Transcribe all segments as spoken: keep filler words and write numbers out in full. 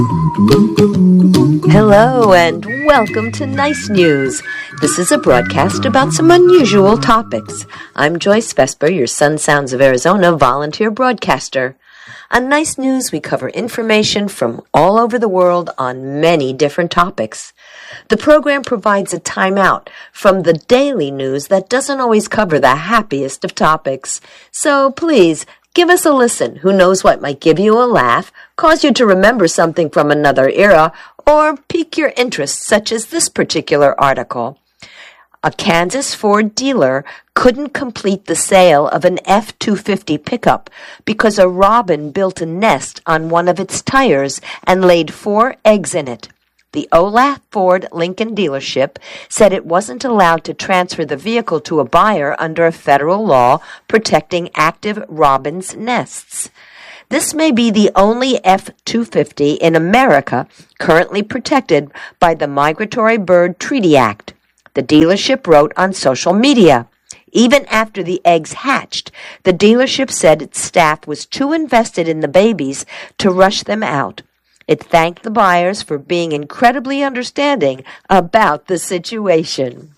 Hello and welcome to Nice News. This is a broadcast about some unusual topics. I'm Joyce Vesper, your Sun Sounds of Arizona volunteer broadcaster. On Nice News, we cover information from all over the world on many different topics. The program provides a timeout from the daily news that doesn't always cover the happiest of topics. So please, give us a listen. Who knows what might give you a laugh, cause you to remember something from another era, or pique your interest, such as this particular article. A Kansas Ford dealer couldn't complete the sale of an F two fifty pickup because a robin built a nest on one of its tires and laid four eggs in it. The Olaf Ford Lincoln dealership said it wasn't allowed to transfer the vehicle to a buyer under a federal law protecting active robins' nests. This may be the only F two fifty in America currently protected by the Migratory Bird Treaty Act. The dealership wrote on social media. Even after the eggs hatched, the dealership said its staff was too invested in the babies to rush them out. It thanked the buyers for being incredibly understanding about the situation.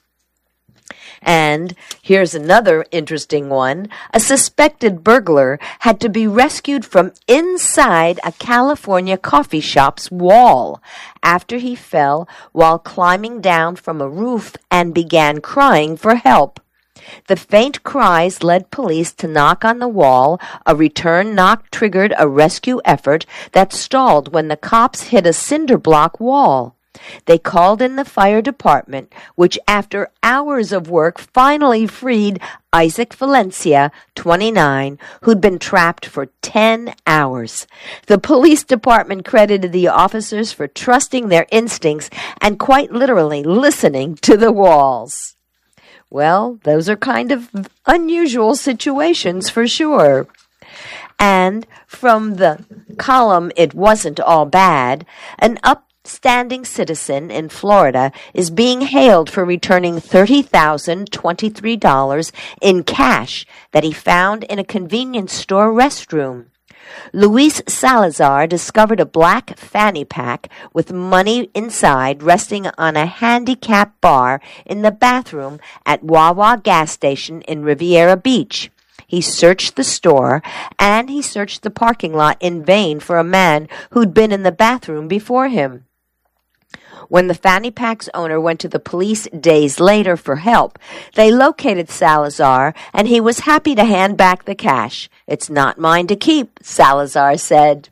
And here's another interesting one. A suspected burglar had to be rescued from inside a California coffee shop's wall after he fell while climbing down from a roof and began crying for help. The faint cries led police to knock on the wall. A return knock triggered a rescue effort that stalled when the cops hit a cinder block wall. They called in the fire department, which after hours of work finally freed Isaac Valencia, twenty-nine, who'd been trapped for ten hours. The police department credited the officers for trusting their instincts and quite literally listening to the walls. Well, those are kind of unusual situations for sure. And from the column It Wasn't All Bad, an upstanding citizen in Florida is being hailed for returning thirty thousand twenty-three dollars in cash that he found in a convenience store restroom. Luis Salazar discovered a black fanny pack with money inside resting on a handicap bar in the bathroom at Wawa gas station in Riviera Beach. He searched the store, and he searched the parking lot in vain for a man who'd been in the bathroom before him. When the fanny pack's owner went to the police days later for help, they located Salazar, and he was happy to hand back the cash. "It's not mine to keep," Salazar said.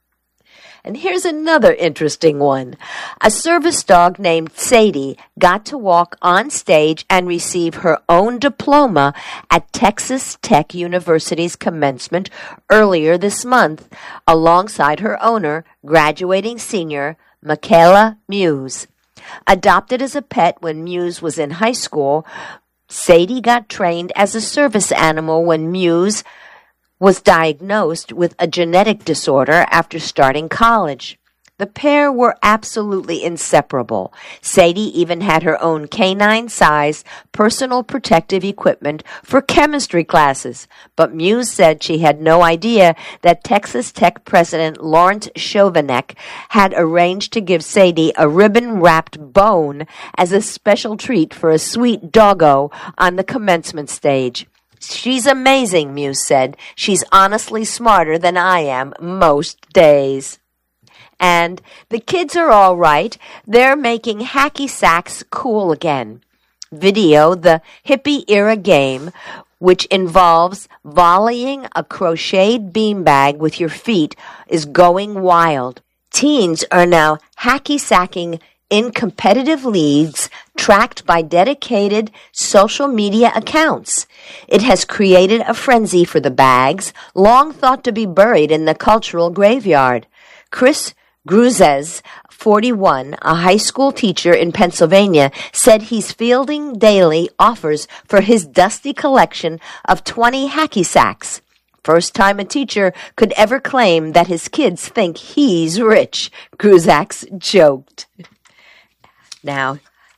And here's another interesting one. A service dog named Sadie got to walk on stage and receive her own diploma at Texas Tech University's commencement earlier this month, alongside her owner, graduating senior Michaela Muse. Adopted as a pet when Muse was in high school, Sadie got trained as a service animal when Muse was diagnosed with a genetic disorder after starting college. The pair were absolutely inseparable. Sadie even had her own canine-sized personal protective equipment for chemistry classes, but Muse said she had no idea that Texas Tech President Lawrence Chovanec had arranged to give Sadie a ribbon-wrapped bone as a special treat for a sweet doggo on the commencement stage. "She's amazing," Muse said. "She's honestly smarter than I am most days." And the kids are all right. They're making hacky sacks cool again. Video the hippie-era game, which involves volleying a crocheted beanbag with your feet, is going wild. Teens are now hacky-sacking in competitive leagues tracked by dedicated social media accounts. It has created a frenzy for the bags, long thought to be buried in the cultural graveyard. Chris Gruzes, forty-one, a high school teacher in Pennsylvania, said he's fielding daily offers for his dusty collection of twenty hacky sacks. First time a teacher could ever claim that his kids think he's rich, Gruzak joked. Now,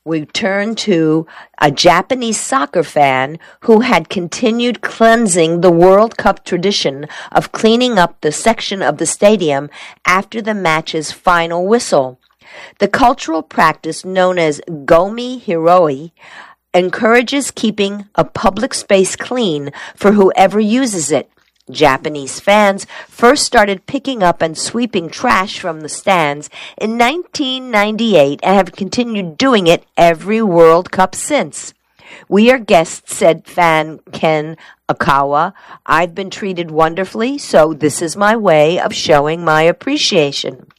we turn to a Japanese soccer fan who had continued cleansing the World Cup tradition of cleaning up the section of the stadium after the match's final whistle. The cultural practice known as Gomi Hiroi encourages keeping a public space clean for whoever uses it. Japanese fans first started picking up and sweeping trash from the stands in nineteen ninety-eight and have continued doing it every World Cup since. "We are guests," said fan Ken Okawa. "I've been treated wonderfully, so this is my way of showing my appreciation."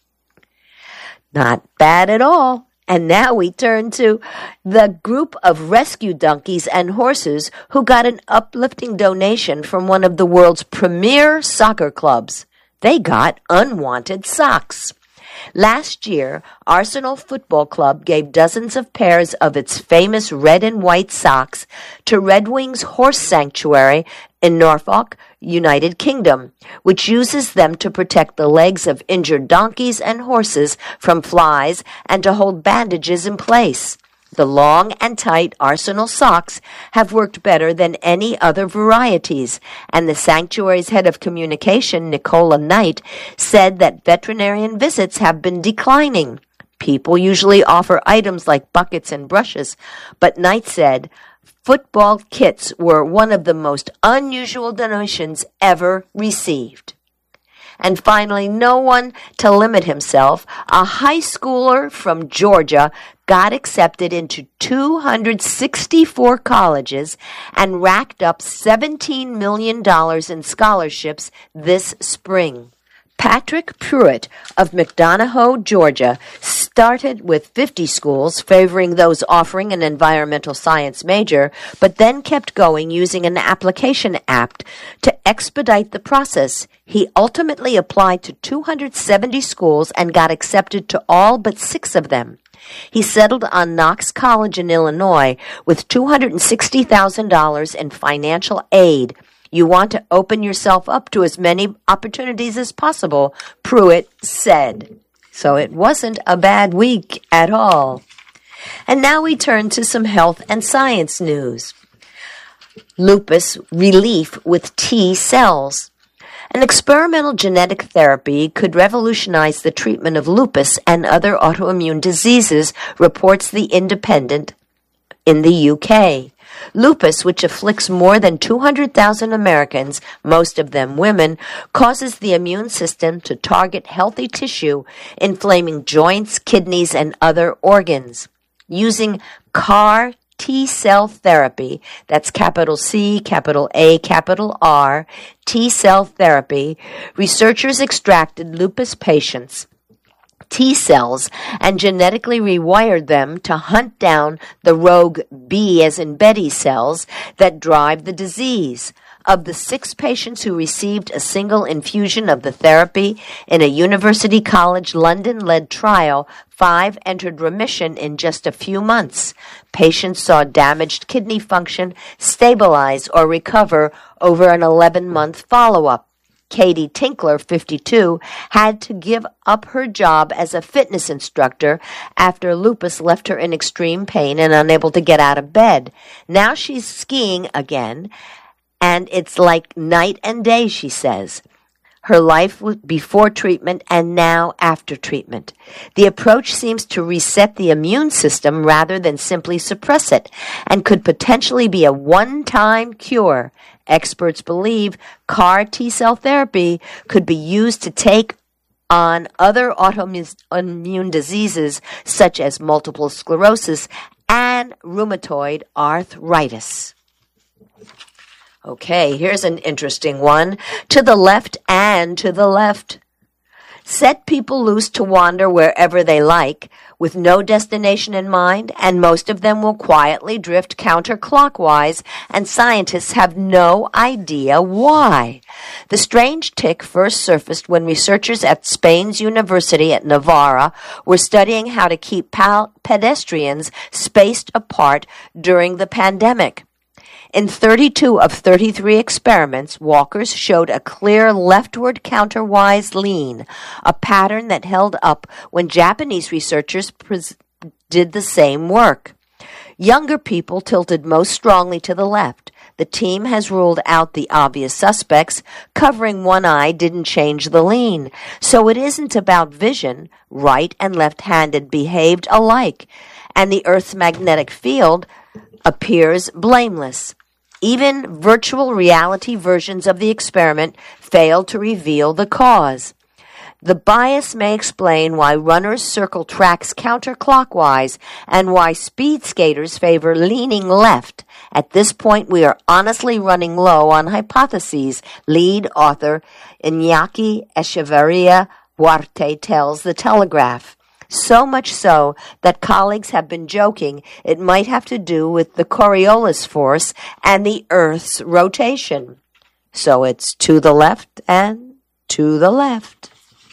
Not bad at all. And now we turn to the group of rescue donkeys and horses who got an uplifting donation from one of the world's premier soccer clubs. They got unwanted socks. Last year, Arsenal Football Club gave dozens of pairs of its famous red and white socks to Red Wings Horse Sanctuary in Norfolk, United Kingdom, which uses them to protect the legs of injured donkeys and horses from flies and to hold bandages in place. The long and tight Arsenal socks have worked better than any other varieties, and the sanctuary's head of communication, Nicola Knight, said that veterinarian visits have been declining. People usually offer items like buckets and brushes, but Knight said football kits were one of the most unusual donations ever received. And finally, no one to limit himself, a high schooler from Georgia got accepted into two hundred sixty-four colleges and racked up seventeen million dollars in scholarships this spring. Patrick Pruitt of McDonough, Georgia, started with fifty schools, favoring those offering an environmental science major, but then kept going using an application app to expedite the process. He ultimately applied to two hundred seventy schools and got accepted to all but six of them. He settled on Knox College in Illinois with two hundred sixty thousand dollars in financial aid. You want to open yourself up to as many opportunities as possible, Pruitt said. So it wasn't a bad week at all. And now we turn to some health and science news. Lupus relief with T cells. An experimental genetic therapy could revolutionize the treatment of lupus and other autoimmune diseases, reports The Independent in the U K. Lupus, which afflicts more than two hundred thousand Americans, most of them women, causes the immune system to target healthy tissue, inflaming joints, kidneys, and other organs. Using C A R T-cell therapy, that's capital C, capital A, capital R, T-cell therapy, researchers extracted lupus patients' T cells and genetically rewired them to hunt down the rogue B as in Betty cells that drive the disease. Of the six patients who received a single infusion of the therapy in a University College London-led trial, five entered remission in just a few months. Patients saw damaged kidney function stabilize or recover over an eleven-month follow-up. Katie Tinkler, fifty-two, had to give up her job as a fitness instructor after lupus left her in extreme pain and unable to get out of bed. Now she's skiing again, and it's like night and day, she says. Her life before treatment and now after treatment. The approach seems to reset the immune system rather than simply suppress it, and could potentially be a one-time cure. Experts believe C A R T-cell therapy could be used to take on other autoimmune diseases such as multiple sclerosis and rheumatoid arthritis. Okay, here's an interesting one. To the left and to the left. Set people loose to wander wherever they like, with no destination in mind, and most of them will quietly drift counterclockwise, and scientists have no idea why. The strange tic first surfaced when researchers at Spain's University at Navarra were studying how to keep pal- pedestrians spaced apart during the pandemic. In thirty-two of thirty-three experiments, walkers showed a clear leftward counterwise lean, a pattern that held up when Japanese researchers pres- did the same work. Younger people tilted most strongly to the left. The team has ruled out the obvious suspects. Covering one eye didn't change the lean. So it isn't about vision. Right and left-handed behaved alike, and the Earth's magnetic field appears blameless. Even virtual reality versions of the experiment failed to reveal the cause. The bias may explain why runners circle tracks counterclockwise and why speed skaters favor leaning left. At this point, we are honestly running low on hypotheses, lead author Iñaki Echeverria Huarte tells The Telegraph. So much so that colleagues have been joking it might have to do with the Coriolis force and the Earth's rotation. So it's to the left and to the left.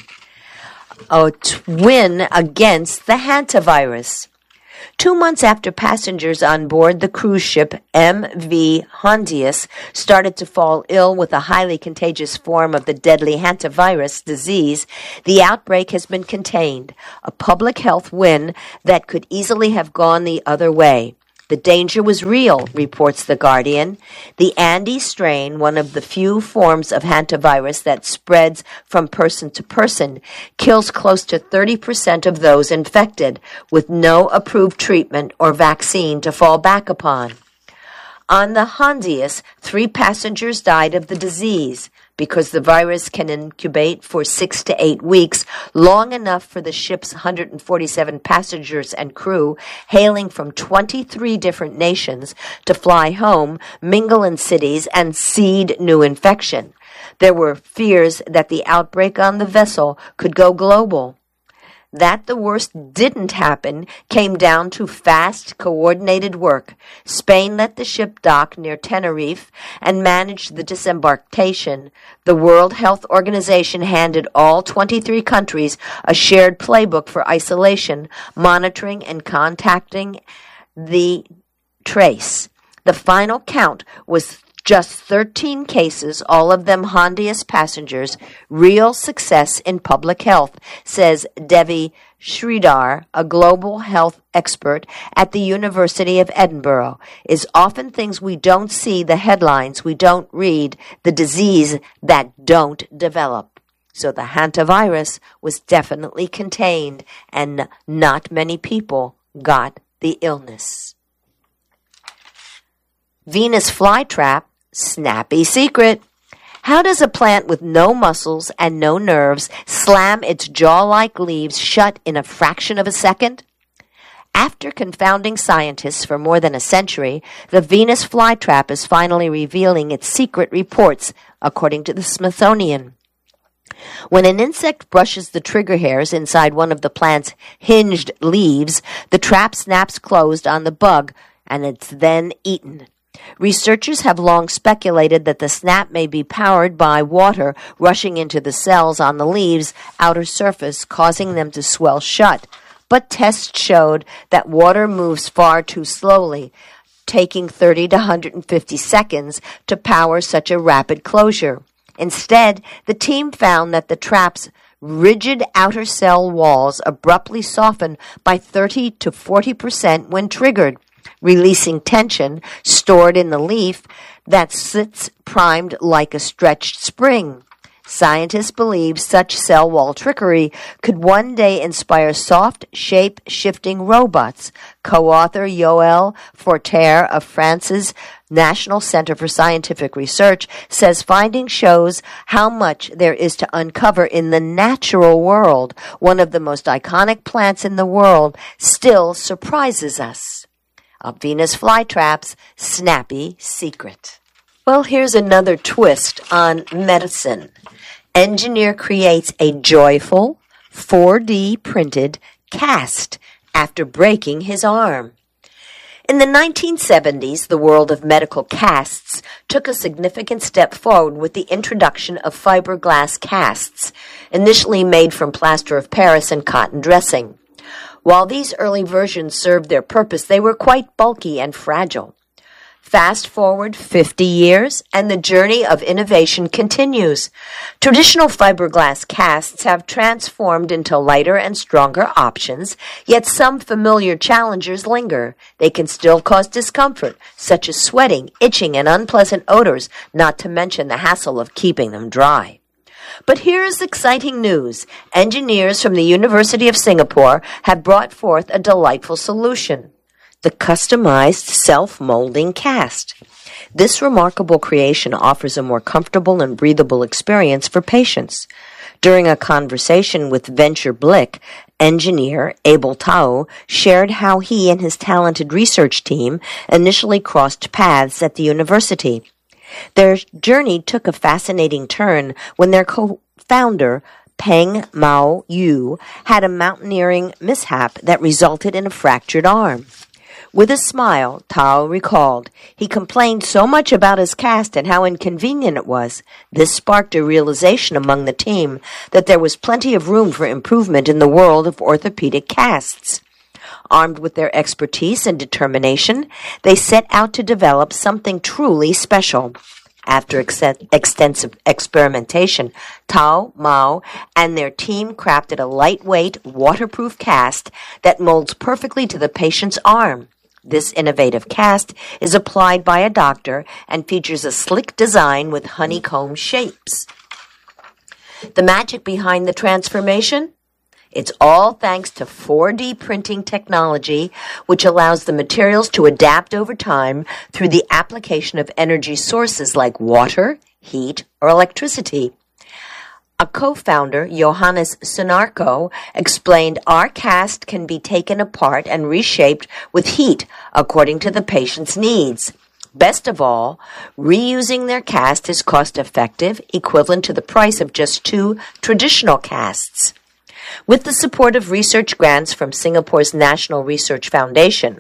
A win against the hantavirus. Two months after passengers on board the cruise ship M V Hondius started to fall ill with a highly contagious form of the deadly hantavirus disease, the outbreak has been contained, a public health win that could easily have gone the other way. The danger was real, reports The Guardian. The Andes strain, one of the few forms of hantavirus that spreads from person to person, kills close to thirty percent of those infected, with no approved treatment or vaccine to fall back upon. On the Hondius, three passengers died of the disease. Because the virus can incubate for six to eight weeks, long enough for the ship's one hundred forty-seven passengers and crew, hailing from twenty-three different nations, to fly home, mingle in cities, and seed new infection. There were fears that the outbreak on the vessel could go global. That the worst didn't happen came down to fast, coordinated work. Spain let the ship dock near Tenerife and managed the disembarkation. The World Health Organization handed all twenty-three countries a shared playbook for isolation, monitoring, and contacting the trace. The final count was just thirteen cases, all of them Hondius passengers. Real success in public health, says Devi Sridhar, a global health expert at the University of Edinburgh. Is often things we don't see, the headlines we don't read, the disease that don't develop. So the hantavirus was definitely contained, and not many people got the illness. Venus flytrap, snappy secret. How does a plant with no muscles and no nerves slam its jaw-like leaves shut in a fraction of a second? After confounding scientists for more than a century, the Venus flytrap is finally revealing its secret, reports, according to the Smithsonian. When an insect brushes the trigger hairs inside one of the plant's hinged leaves, the trap snaps closed on the bug, and it's then eaten. Researchers have long speculated that the snap may be powered by water rushing into the cells on the leaves' outer surface, causing them to swell shut. But tests showed that water moves far too slowly, taking thirty to one hundred fifty seconds to power such a rapid closure. Instead, the team found that the trap's rigid outer cell walls abruptly soften by thirty to forty percent when triggered, releasing tension stored in the leaf that sits primed like a stretched spring. Scientists believe such cell wall trickery could one day inspire soft, shape-shifting robots. Co-author Yoel Forterre of France's National Center for Scientific Research says finding shows how much there is to uncover in the natural world. One of the most iconic plants in the world still surprises us. A Venus flytrap's snappy secret. Well, here's another twist on medicine. Engineer creates a joyful, four D printed cast after breaking his arm. In the nineteen seventies, the world of medical casts took a significant step forward with the introduction of fiberglass casts, initially made from plaster of Paris and cotton dressing. While these early versions served their purpose, they were quite bulky and fragile. Fast forward fifty years, and the journey of innovation continues. Traditional fiberglass casts have transformed into lighter and stronger options, yet some familiar challenges linger. They can still cause discomfort, such as sweating, itching, and unpleasant odors, not to mention the hassle of keeping them dry. But here is exciting news. Engineers from the University of Singapore have brought forth a delightful solution: the customized self-molding cast. This remarkable creation offers a more comfortable and breathable experience for patients. During a conversation with Venture Blick, engineer Abel Tao shared how he and his talented research team initially crossed paths at the university. Their journey took a fascinating turn when their co-founder, Peng Mao Yu, had a mountaineering mishap that resulted in a fractured arm. With a smile, Tao recalled, he complained so much about his cast and how inconvenient it was. This sparked a realization among the team that there was plenty of room for improvement in the world of orthopedic casts. Armed with their expertise and determination, they set out to develop something truly special. After ex- extensive experimentation, Tao, Mao, and their team crafted a lightweight, waterproof cast that molds perfectly to the patient's arm. This innovative cast is applied by a doctor and features a slick design with honeycomb shapes. The magic behind the transformation? It's all thanks to four D printing technology, which allows the materials to adapt over time through the application of energy sources like water, heat, or electricity. A co-founder, Johannes Sonarco, explained our cast can be taken apart and reshaped with heat according to the patient's needs. Best of all, reusing their cast is cost-effective, equivalent to the price of just two traditional casts. With the support of research grants from Singapore's National Research Foundation,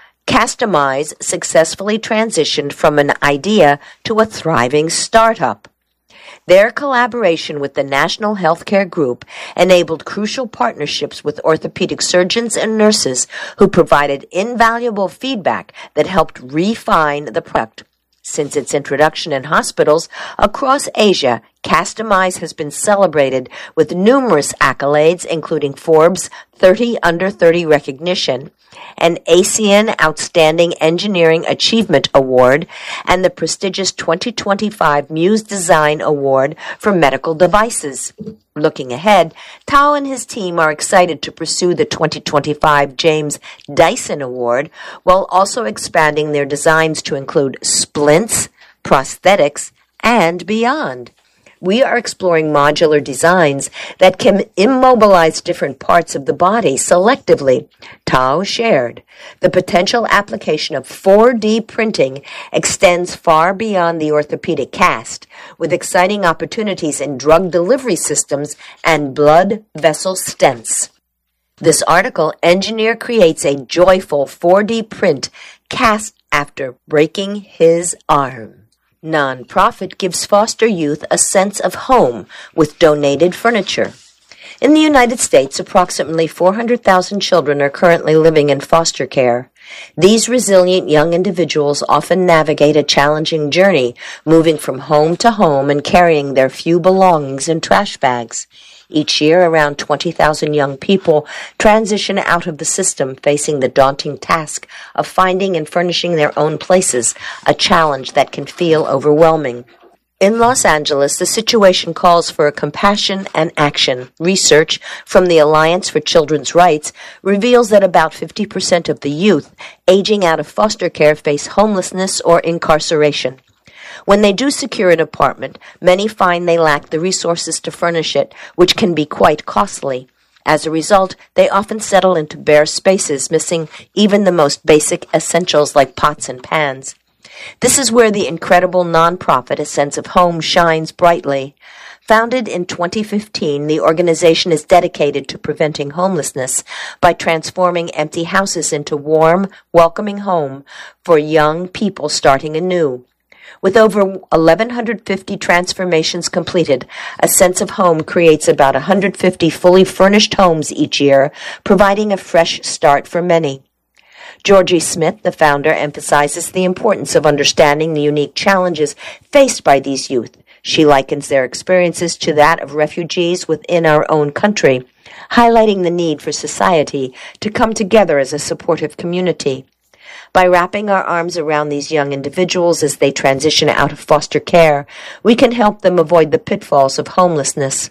Castomize successfully transitioned from an idea to a thriving startup. Their collaboration with the National Healthcare Group enabled crucial partnerships with orthopedic surgeons and nurses who provided invaluable feedback that helped refine the product. Since its introduction in hospitals across Asia, Castomize has been celebrated with numerous accolades, including Forbes' thirty under thirty recognition, an ASEAN Outstanding Engineering Achievement Award, and the prestigious twenty twenty-five Muse Design Award for Medical Devices. Looking ahead, Tao and his team are excited to pursue the twenty twenty-five James Dyson Award while also expanding their designs to include splints, prosthetics, and beyond. We are exploring modular designs that can immobilize different parts of the body selectively. Tao shared, the potential application of four D printing extends far beyond the orthopedic cast, with exciting opportunities in drug delivery systems and blood vessel stents. This article, Engineer Creates a Joyful four D Print Cast After Breaking His Arm. Nonprofit gives foster youth a sense of home with donated furniture. In the United States, approximately four hundred thousand children are currently living in foster care. These resilient young individuals often navigate a challenging journey, moving from home to home and carrying their few belongings in trash bags. Each year, around twenty thousand young people transition out of the system, facing the daunting task of finding and furnishing their own places, a challenge that can feel overwhelming. In Los Angeles, the situation calls for compassion and action. Research from the Alliance for Children's Rights reveals that about fifty percent of the youth aging out of foster care face homelessness or incarceration. When they do secure an apartment, many find they lack the resources to furnish it, which can be quite costly. As a result, they often settle into bare spaces, missing even the most basic essentials like pots and pans. This is where the incredible nonprofit A Sense of Home shines brightly. Founded in twenty fifteen, the organization is dedicated to preventing homelessness by transforming empty houses into warm, welcoming home for young people starting anew. With over eleven fifty transformations completed, A Sense of Home creates about one hundred fifty fully furnished homes each year, providing a fresh start for many. Georgie Smith, the founder, emphasizes the importance of understanding the unique challenges faced by these youth. She likens their experiences to that of refugees within our own country, highlighting the need for society to come together as a supportive community. By wrapping our arms around these young individuals as they transition out of foster care, we can help them avoid the pitfalls of homelessness.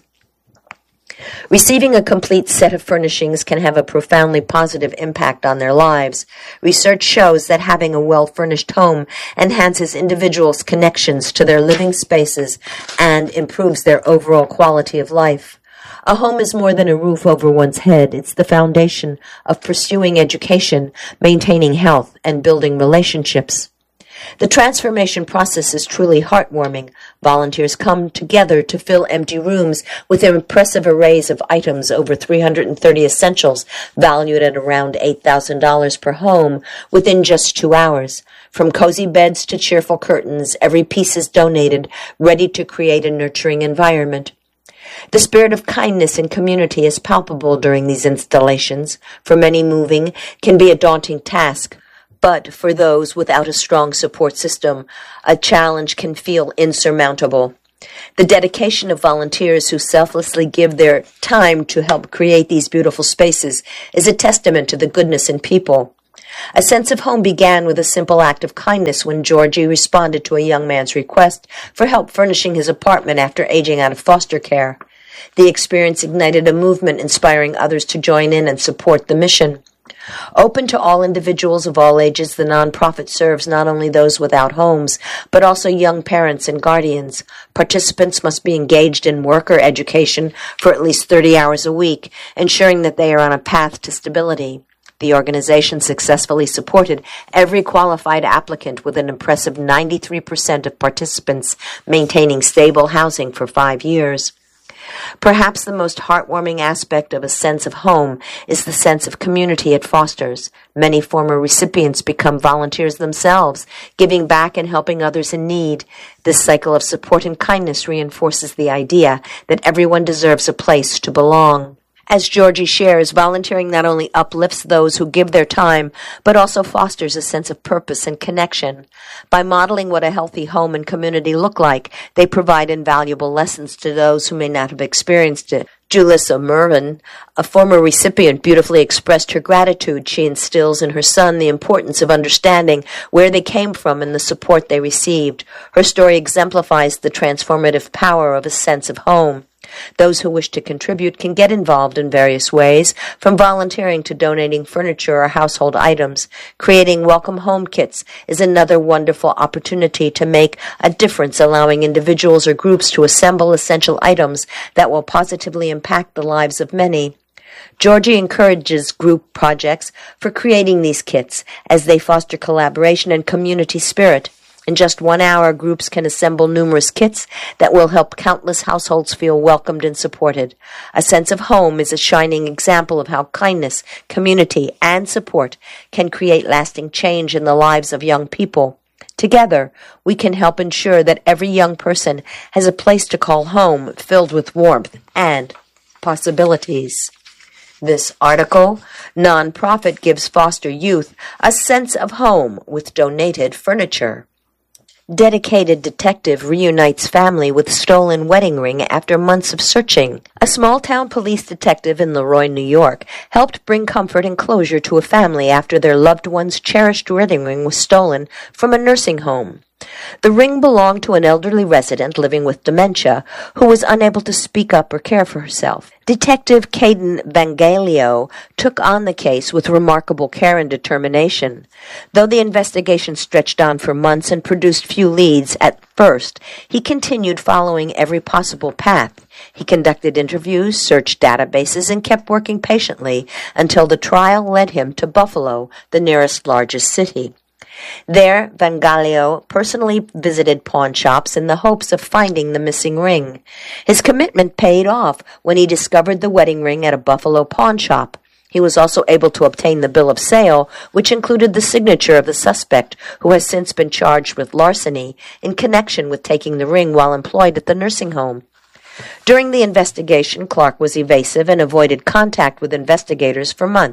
Receiving a complete set of furnishings can have a profoundly positive impact on their lives. Research shows that having a well-furnished home enhances individuals' connections to their living spaces and improves their overall quality of life. A home is more than a roof over one's head. It's the foundation of pursuing education, maintaining health, and building relationships. The transformation process is truly heartwarming. Volunteers come together to fill empty rooms with impressive arrays of items, over three hundred thirty essentials, valued at around eight thousand dollars per home, within just two hours. From cozy beds to cheerful curtains, every piece is donated, ready to create a nurturing environment. The spirit of kindness and community is palpable during these installations. For many, moving can be a daunting task. But for those without a strong support system, a challenge can feel insurmountable. The dedication of volunteers who selflessly give their time to help create these beautiful spaces is a testament to the goodness in people. A sense of home began with a simple act of kindness when Georgie responded to a young man's request for help furnishing his apartment after aging out of foster care. The experience ignited a movement inspiring others to join in and support the mission. Open to all individuals of all ages, the nonprofit serves not only those without homes, but also young parents and guardians. Participants must be engaged in work or education for at least thirty hours a week, ensuring that they are on a path to stability. The organization successfully supported every qualified applicant, with an impressive ninety-three percent of participants maintaining stable housing for five years. Perhaps the most heartwarming aspect of a sense of home is the sense of community it fosters. Many former recipients become volunteers themselves, giving back and helping others in need. This cycle of support and kindness reinforces the idea that everyone deserves a place to belong. As Georgie shares, volunteering not only uplifts those who give their time, but also fosters a sense of purpose and connection. By modeling what a healthy home and community look like, they provide invaluable lessons to those who may not have experienced it. Julissa Mervin, a former recipient, beautifully expressed her gratitude. She instills in her son the importance of understanding where they came from and the support they received. Her story exemplifies the transformative power of a sense of home. Those who wish to contribute can get involved in various ways, from volunteering to donating furniture or household items. Creating welcome home kits is another wonderful opportunity to make a difference, allowing individuals or groups to assemble essential items that will positively impact the lives of many. Georgie encourages group projects for creating these kits as they foster collaboration and community spirit. In just one hour, groups can assemble numerous kits that will help countless households feel welcomed and supported. A sense of home is a shining example of how kindness, community, and support can create lasting change in the lives of young people. Together, we can help ensure that every young person has a place to call home, filled with warmth and possibilities. This article, Nonprofit Gives Foster Youth a Sense of Home with Donated Furniture. Dedicated detective reunites family with stolen wedding ring after months of searching. A small-town police detective in Leroy, New York, helped bring comfort and closure to a family after their loved one's cherished wedding ring was stolen from a nursing home. The ring belonged to an elderly resident living with dementia who was unable to speak up or care for herself. Detective Caden Vangalio took on the case with remarkable care and determination. Though the investigation stretched on for months and produced few leads at first, he continued following every possible path. He conducted interviews, searched databases, and kept working patiently until the trial led him to Buffalo, the nearest largest city. There, Vangalio personally visited pawn shops in the hopes of finding the missing ring. His commitment paid off when he discovered the wedding ring at a Buffalo pawn shop. He was also able to obtain the bill of sale, which included the signature of the suspect, who has since been charged with larceny in connection with taking the ring while employed at the nursing home. During the investigation, Clark was evasive and avoided contact with investigators for months.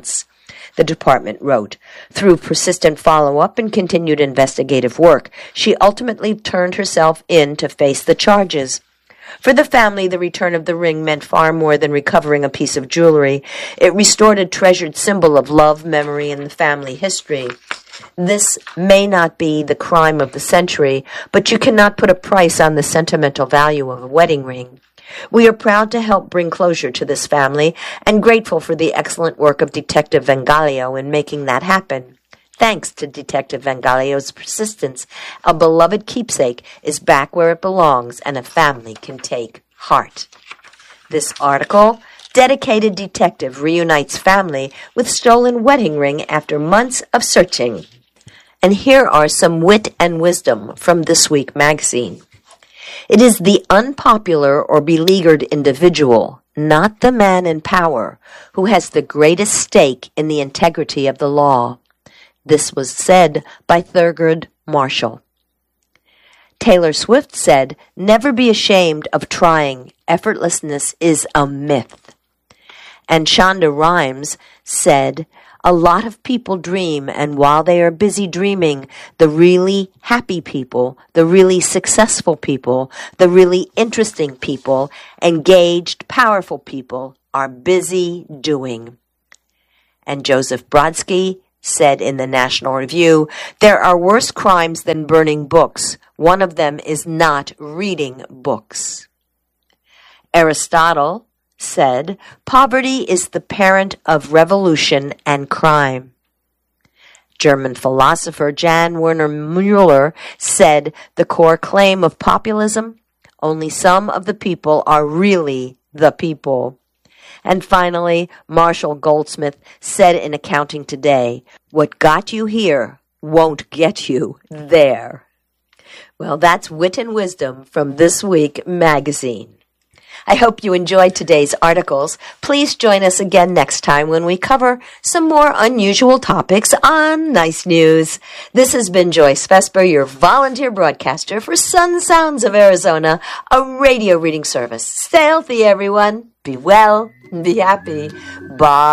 the department wrote. Through persistent follow-up and continued investigative work, she ultimately turned herself in to face the charges. For the family, the return of the ring meant far more than recovering a piece of jewelry. It restored a treasured symbol of love, memory, and family history. This may not be the crime of the century, but you cannot put a price on the sentimental value of a wedding ring. We are proud to help bring closure to this family and grateful for the excellent work of Detective Vengalio in making that happen. Thanks to Detective Vengalio's persistence, a beloved keepsake is back where it belongs and a family can take heart. This article, Dedicated Detective Reunites Family with Stolen Wedding Ring After Months of Searching. And here are some wit and wisdom from This Week magazine. It is the unpopular or beleaguered individual, not the man in power, who has the greatest stake in the integrity of the law. This was said by Thurgood Marshall. Taylor Swift said, "Never be ashamed of trying. Effortlessness is a myth." And Shonda Rhimes said, "A lot of people dream, and while they are busy dreaming, the really happy people, the really successful people, the really interesting people, engaged, powerful people are busy doing." And Joseph Brodsky said in the National Review, "There are worse crimes than burning books. One of them is not reading books." Aristotle said, "Poverty is the parent of revolution and crime." German philosopher Jan Werner Müller said, "The core claim of populism, only some of the people are really the people." And finally, Marshall Goldsmith said in Accounting Today, "What got you here won't get you there." Well, that's wit and wisdom from This Week magazine. I hope you enjoyed today's articles. Please join us again next time when we cover some more unusual topics on Nice News. This has been Joyce Vesper, your volunteer broadcaster for Sun Sounds of Arizona, a radio reading service. Stay healthy, everyone. Be well. Be happy. Bye.